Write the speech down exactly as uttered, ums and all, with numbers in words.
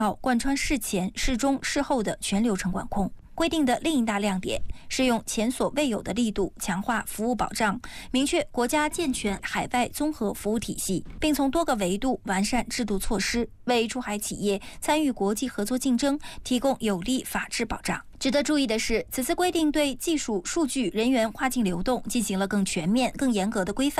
贯穿事前、事中、事后的全流程管控。规定的另一大亮点是用前所未有的力度强化服务保障，明确国家健全海外综合服务体系，并从多个维度完善制度措施，为出海企业参与国际合作竞争提供有力法治保障。值得注意的是，此次规定对技术、数据、人员跨境流动进行了更全面、更严格的规范。